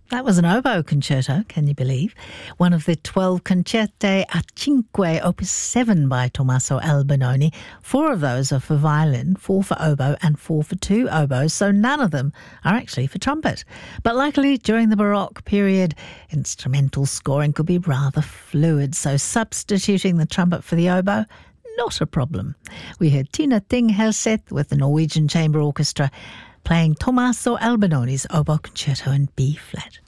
That was an oboe concerto, can you believe? One of the 12 concerti a cinque, opus 7 by Tommaso Albinoni. 4 of those are for violin, 4 for oboe and 4 for 2 oboes, so none of them are actually for trumpet. But luckily, during the Baroque period, instrumental scoring could be rather fluid, so substituting the trumpet for the oboe, not a problem. We heard Tina Ting Helseth with the Norwegian Chamber Orchestra playing Tommaso Albinoni's oboe concerto in B flat.